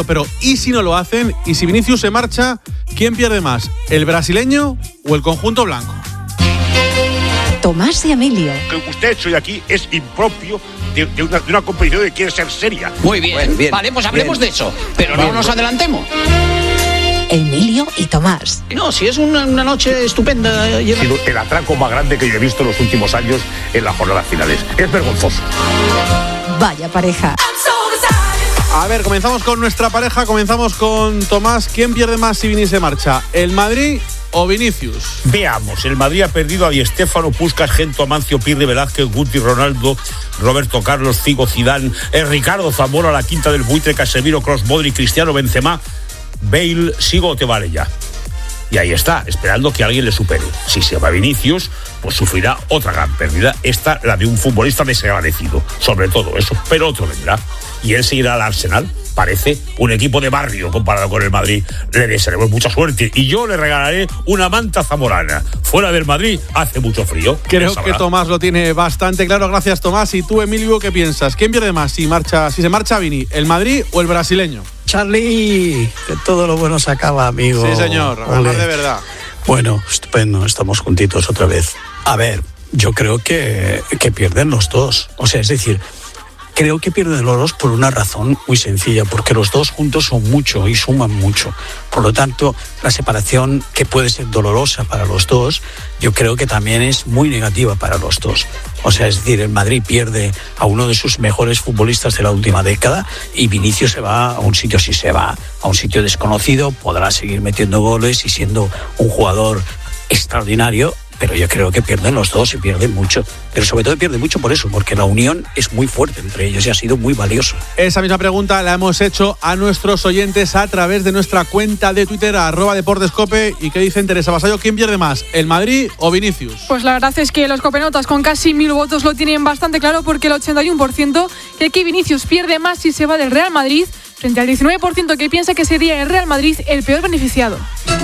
esto, pero ¿y si no lo hacen? ¿Y si Vinicius se marcha? ¿Quién pierde más? ¿El brasileño o el conjunto blanco? Tomás y Emilio. Lo que usted ha hecho hoy aquí es impropio de una competición que quiere ser seria. Muy bien, bien. Vale, pues hablemos de eso, pero no nos adelantemos. Emilio y Tomás. No, si es una noche estupenda. Ha sido el atraco más grande que yo he visto en los últimos años en las jornadas finales. Es vergonzoso. Vaya pareja. A ver, comenzamos con nuestra pareja, comenzamos con Tomás. ¿Quién pierde más si Vini se marcha? ¿El Madrid o Vinicius? Veamos, el Madrid ha perdido a Di Stéfano, Puskás, Gento, Amancio, Pirri, Velázquez, Guti, Ronaldo, Roberto Carlos, Figo, Zidane, Ricardo Zamora, la quinta del buitre, Casemiro, Kroos, Modric, Cristiano, Benzema, Bale, sigo o te vale ya. Y ahí está, esperando que alguien le supere. Si se va Vinicius, pues sufrirá otra gran pérdida. Esta, la de un futbolista desagradecido, sobre todo eso, pero otro vendrá. Y él seguirá al Arsenal. Parece un equipo de barrio comparado con el Madrid. Le desearemos mucha suerte y yo le regalaré una manta zamorana. Fuera del Madrid hace mucho frío. Creo que Tomás lo tiene bastante claro. Gracias, Tomás. ¿Y tú, Emilio, qué piensas? ¿Quién pierde más si se marcha Vini? ¿El Madrid o el brasileño? Charlie, que todo lo bueno se acaba, amigo. Sí, señor. Hablar de verdad. Bueno, estupendo. Estamos juntitos otra vez. A ver, yo creo que pierden los dos. O sea, es decir, creo que pierden los dos por una razón muy sencilla, porque los dos juntos son mucho y suman mucho. Por lo tanto, la separación, que puede ser dolorosa para los dos, yo creo que también es muy negativa para los dos. O sea, es decir, el Madrid pierde a uno de sus mejores futbolistas de la última década y Vinicius se va a un sitio, si se va a un sitio desconocido, podrá seguir metiendo goles y siendo un jugador extraordinario, pero yo creo que pierden los dos y pierden mucho. Pero sobre todo pierden mucho por eso, porque la unión es muy fuerte entre ellos y ha sido muy valioso. Esa misma pregunta la hemos hecho a nuestros oyentes a través de nuestra cuenta de Twitter, @deportescope. ¿Y qué dicen, Teresa Vasallo? ¿Quién pierde más, el Madrid o Vinicius? Pues la verdad es que los copenotas con casi 1000 votos lo tienen bastante claro, porque el 81% cree que Vinicius pierde más si se va del Real Madrid, frente al 19% que piensa que sería el Real Madrid el peor beneficiado.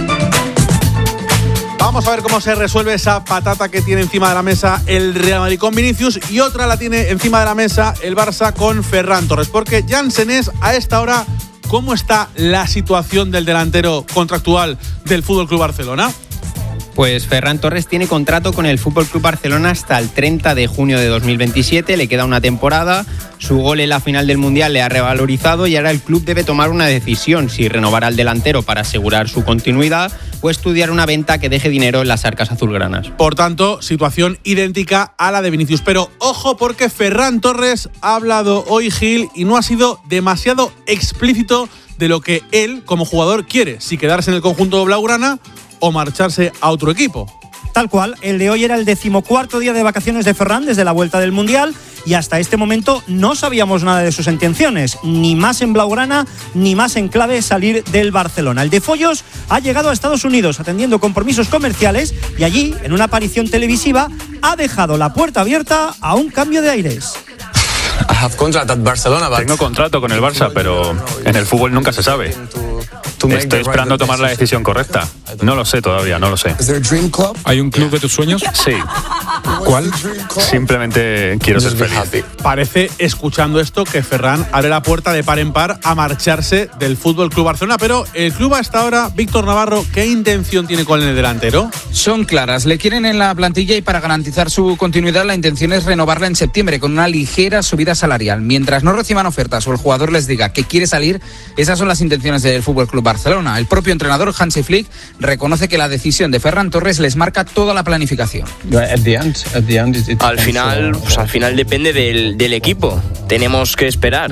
Vamos a ver cómo se resuelve esa patata que tiene encima de la mesa el Real Madrid con Vinicius, y otra la tiene encima de la mesa el Barça con Ferran Torres, porque Jan Senés, a esta hora, ¿cómo está la situación del delantero contractual del FC Barcelona? Pues Ferran Torres tiene contrato con el FC Barcelona hasta el 30 de junio de 2027, le queda una temporada, su gol en la final del Mundial le ha revalorizado y ahora el club debe tomar una decisión, si renovar al delantero para asegurar su continuidad o estudiar una venta que deje dinero en las arcas azulgranas. Por tanto, situación idéntica a la de Vinicius, pero ojo, porque Ferran Torres ha hablado hoy, Gil, y no ha sido demasiado explícito de lo que él, como jugador, quiere, si quedarse en el conjunto blaugrana o marcharse a otro equipo. Tal cual, el de hoy era el 14º día de vacaciones de Ferran desde la vuelta del Mundial y hasta este momento no sabíamos nada de sus intenciones, ni más en blaugrana, ni más en clave salir del Barcelona. El de Follos ha llegado a Estados Unidos atendiendo compromisos comerciales y allí, en una aparición televisiva, ha dejado la puerta abierta a un cambio de aires. Tengo contrato con el Barça, pero en el fútbol nunca se sabe. Estoy esperando tomar la decisión correcta. No lo sé todavía, no lo sé. ¿Hay un club de tus sueños? Sí. ¿Cuál? Simplemente quiero ser feliz. Parece, escuchando esto, que Ferran abre la puerta de par en par a marcharse del FC Barcelona, pero el club hasta ahora, Víctor Navarro, ¿qué intención tiene con el delantero? Son claras, le quieren en la plantilla y para garantizar su continuidad la intención es renovarla en septiembre con una ligera subida salarial. Mientras no reciban ofertas o el jugador les diga que quiere salir, esas son las intenciones del FC Barcelona. El propio entrenador Hansi Flick reconoce que la decisión de Ferran Torres les marca toda la planificación. Al final depende del equipo. Tenemos que esperar.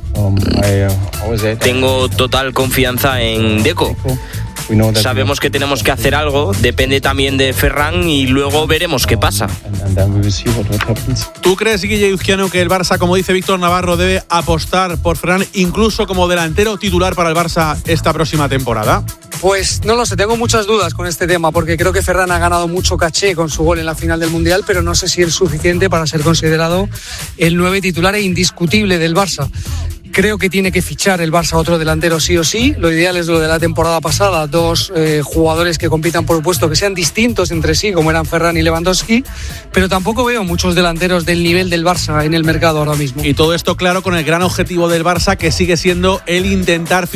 Tengo total confianza en Deco. Sabemos que tenemos que hacer algo, depende también de Ferran y luego veremos qué pasa. ¿Tú crees, Guille Izquiano, que el Barça, como dice Víctor Navarro, debe apostar por Ferran incluso como delantero titular para el Barça esta próxima temporada? Pues no lo sé, tengo muchas dudas con este tema, porque creo que Ferran ha ganado mucho caché con su gol en la final del Mundial, pero no sé si es suficiente para ser considerado el 9 titular e indiscutible del Barça. Creo que tiene que fichar el Barça otro delantero sí o sí. Lo ideal es lo de la temporada pasada, dos jugadores que compitan por el puesto, que sean distintos entre sí, como eran Ferran y Lewandowski, pero tampoco veo muchos delanteros del nivel del Barça en el mercado ahora mismo. Y todo esto, claro, con el gran objetivo del Barça, que sigue siendo el intentar